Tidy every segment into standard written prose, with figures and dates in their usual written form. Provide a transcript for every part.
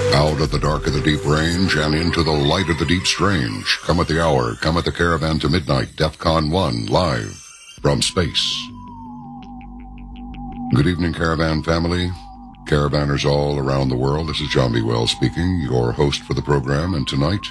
Out of the dark of the deep range and into the light of the deep strange. Come at the hour, come at the caravan to midnight, DEFCON 1, live from space. Good evening, caravan family, caravanners all around the world. This is John B. Wells speaking, your host for the program, and tonight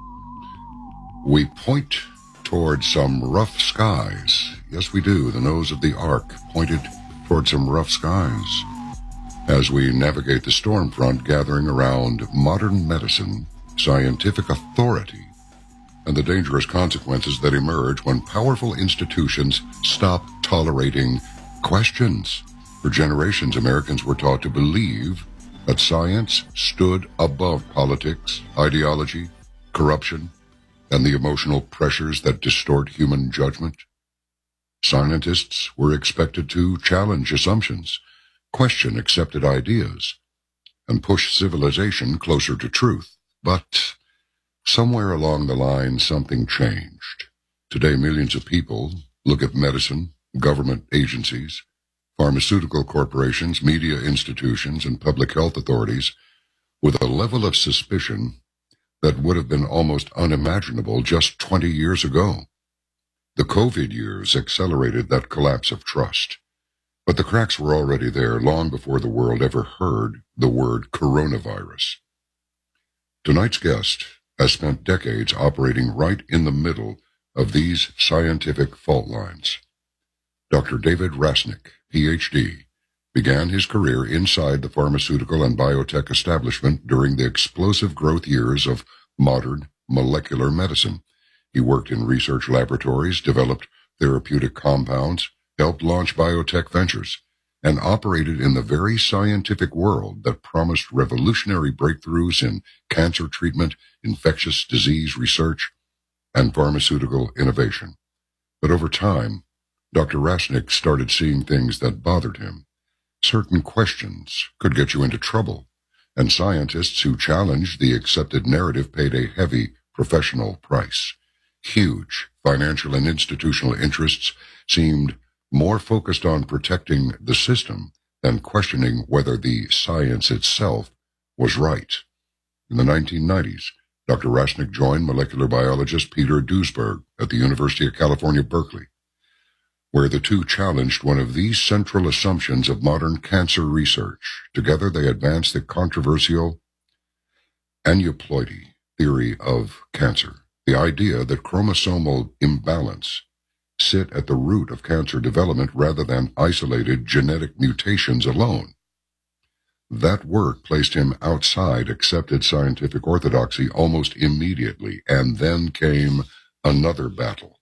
we point towards some rough skies. Yes, we do. The nose of the Ark pointed towards some rough skies as we navigate the storm front gathering around modern medicine, scientific authority, and the dangerous consequences that emerge when powerful institutions stop tolerating questions. For generations, Americans were taught to believe that science stood above politics, ideology, corruption, and the emotional pressures that distort human judgment. Scientists were expected to challenge assumptions, question accepted ideas, and push civilization closer to truth. But somewhere along the line, something changed. Today, millions of people look at medicine, government agencies, pharmaceutical corporations, media institutions, and public health authorities with a level of suspicion that would have been almost unimaginable just 20 years ago. The COVID years accelerated that collapse of trust. But the cracks were already there long before the world ever heard the word coronavirus. Tonight's guest has spent decades operating right in the middle of these scientific fault lines. Dr. David Rasnick, Ph.D., began his career inside the pharmaceutical and biotech establishment during the explosive growth years of modern molecular medicine. He worked in research laboratories, developed therapeutic compounds, helped launch biotech ventures, and operated in the very scientific world that promised revolutionary breakthroughs in cancer treatment, infectious disease research, and pharmaceutical innovation. But over time, Dr. Rasnick started seeing things that bothered him. Certain questions could get you into trouble, and scientists who challenged the accepted narrative paid a heavy professional price. Huge financial and institutional interests seemed more focused on protecting the system than questioning whether the science itself was right. In the 1990s, Dr. Rasnick joined molecular biologist Peter Duesberg at the University of California, Berkeley, where the two challenged one of the central assumptions of modern cancer research. Together, they advanced the controversial aneuploidy theory of cancer, the idea that chromosomal imbalance sit at the root of cancer development rather than isolated genetic mutations alone. That work placed him outside accepted scientific orthodoxy almost immediately, and then came another battle.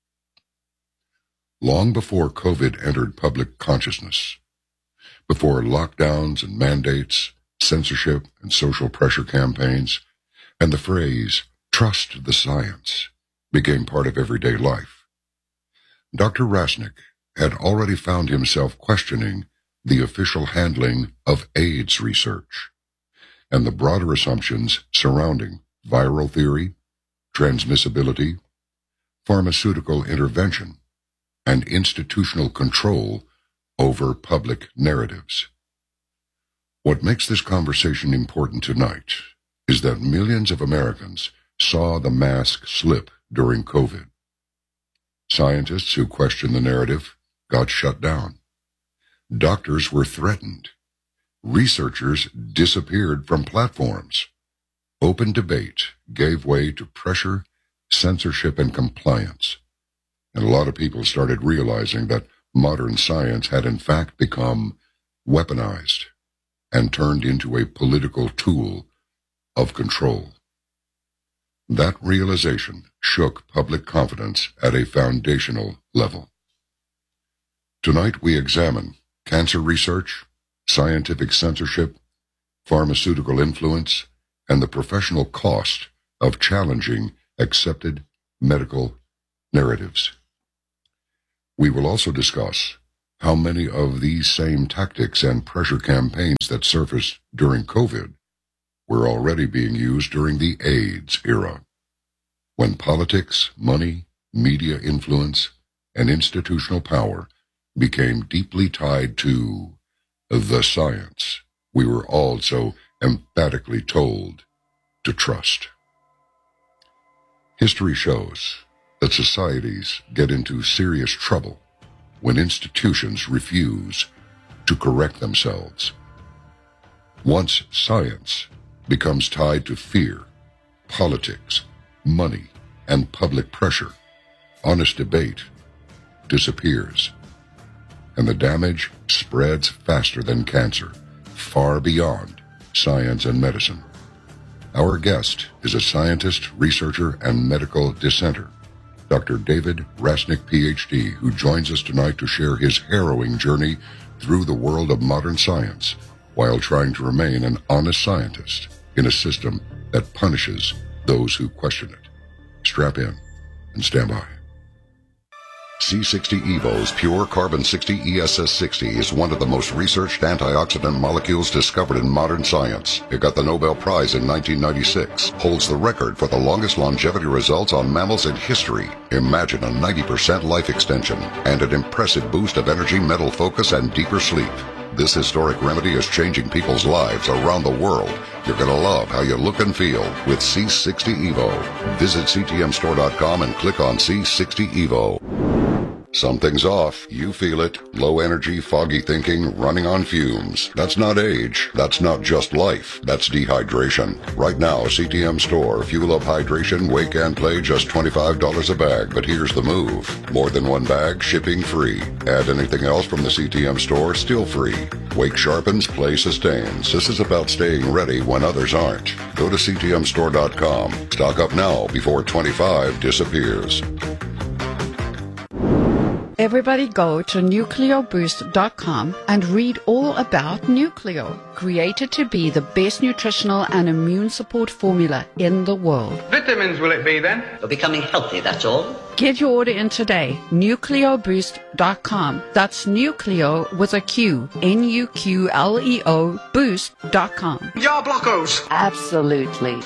Long before COVID entered public consciousness, before lockdowns and mandates, censorship and social pressure campaigns, and the phrase, "trust the science," became part of everyday life, Dr. Rasnick had already found himself questioning the official handling of AIDS research and the broader assumptions surrounding viral theory, transmissibility, pharmaceutical intervention, and institutional control over public narratives. What makes this conversation important tonight is that millions of Americans saw the mask slip during COVID. Scientists who questioned the narrative got shut down. Doctors were threatened. Researchers disappeared from platforms. Open debate gave way to pressure, censorship, and compliance. And a lot of people started realizing that modern science had in fact become weaponized and turned into a political tool of control. That realization shook public confidence at a foundational level. Tonight we examine cancer research, scientific censorship, pharmaceutical influence, and the professional cost of challenging accepted medical narratives. We will also discuss how many of these same tactics and pressure campaigns that surfaced during COVID were already being used during the AIDS era, when politics, money, media influence, and institutional power became deeply tied to the science we were all so emphatically told to trust. History shows that societies get into serious trouble when institutions refuse to correct themselves. Once science becomes tied to fear, politics, money, and public pressure, honest debate disappears, and the damage spreads faster than cancer, far beyond science and medicine. Our guest is a scientist, researcher, and medical dissenter, Dr. David Rasnick, Ph.D., who joins us tonight to share his harrowing journey through the world of modern science while trying to remain an honest scientist in a system that punishes those who question it. Strap in and stand by. C60 Evo's pure carbon-60 ESS60 is one of the most researched antioxidant molecules discovered in modern science. It got the Nobel Prize in 1996, holds the record for the longest longevity results on mammals in history. Imagine a 90% life extension and an impressive boost of energy, mental focus, and deeper sleep. This historic remedy is changing people's lives around the world. You're going to love how you look and feel with C60 Evo. Visit ctmstore.com and click on C60 Evo. Something's off. You feel it. Low energy, foggy thinking, running on fumes. That's not age. That's not just life. That's dehydration. Right now, CTM Store. Fuel Up Hydration, Wake and Play, just $25 a bag. But here's the move. More than one bag, shipping free. Add anything else from the CTM Store, still free. Wake sharpens, Play sustains. This is about staying ready when others aren't. Go to ctmstore.com. Stock up now before 25 disappears. Everybody go to nucleoboost.com and read all about Nucleo, created to be the best nutritional and immune support formula in the world. Vitamins will it be then? You're becoming healthy, that's all. Get your order in today, nucleoboost.com. That's Nucleo with a Q, Nuqleo boost.com. Jar blockos. Absolutely.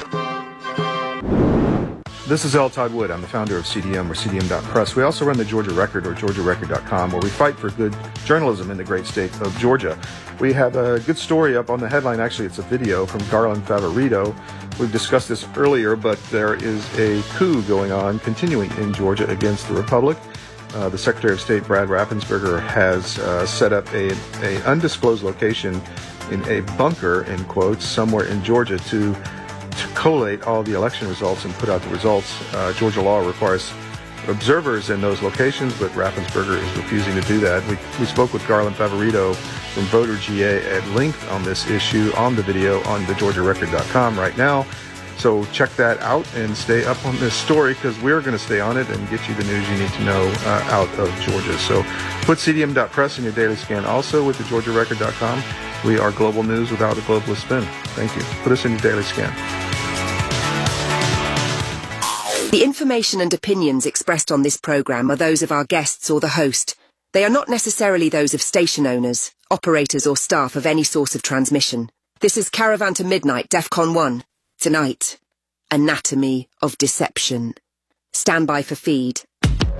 This is L. Todd Wood. I'm the founder of CDM, or CDM.press. We also run the Georgia Record, or GeorgiaRecord.com, where we fight for good journalism in the great state of Georgia. We have a good story up on the headline. Actually, it's a video from Garland Favorito. We've discussed this earlier, but there is a coup going on, continuing in Georgia against the Republic. The Secretary of State, Brad Raffensperger, has set up a undisclosed location in a bunker, in quotes, somewhere in Georgia to collate all the election results and put out the results. Georgia law requires observers in those locations, but Raffensperger is refusing to do that. We spoke with Garland Favorito from Voter GA at length on this issue on the video on the GeorgiaRecord.com right now. So check that out and stay up on this story, because we're going to stay on it and get you the news you need to know out of Georgia. So put CDM.press in your daily scan also with the GeorgiaRecord.com. We are global news without a globalist spin. Thank you. Put us in your daily scan. The information and opinions expressed on this program are those of our guests or the host. They are not necessarily those of station owners, operators or staff of any source of transmission. This is Caravan to Midnight, DEFCON 1. Tonight, Anatomy of Deception. Stand by for feed.